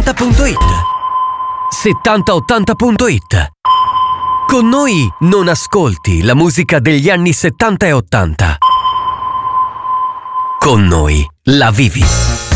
7080.it. 7080.it. Con noi non ascolti la musica degli anni 70 e 80. Con noi la vivi.